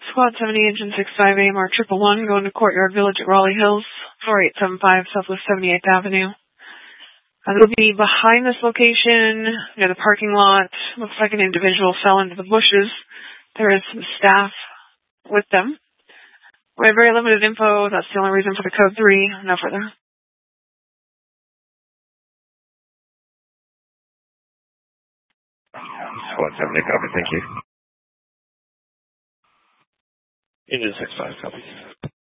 Squad 70, Engine 65A, Mark 111, going to Courtyard Village at Raleigh Hills, 4875 Southwest 78th Avenue. It'll be behind this location, near the parking lot. Looks like an individual fell into the bushes. There is some staff with them. We have very limited info. That's the only reason for the code 3. No further. Squad 70, copy. Thank you. Engine 65, copy.